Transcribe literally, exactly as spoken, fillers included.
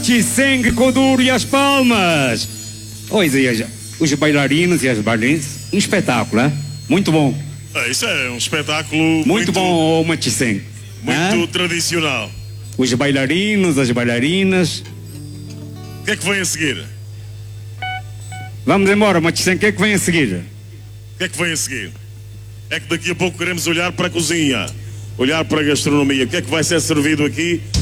Matisseng, Koduro e as palmas. Pois é, os bailarinos e as bailarinas, um espetáculo, hein? Muito bom. Ah, isso é um espetáculo muito, muito bom, Matisseng. Muito hein? tradicional. Os bailarinos, as bailarinas. O que é que vem a seguir? Vamos embora, Matisseng, o que é que vem a seguir? O que é que vem a seguir? É que daqui a pouco queremos olhar para a cozinha, olhar para a gastronomia. O que é que vai ser servido aqui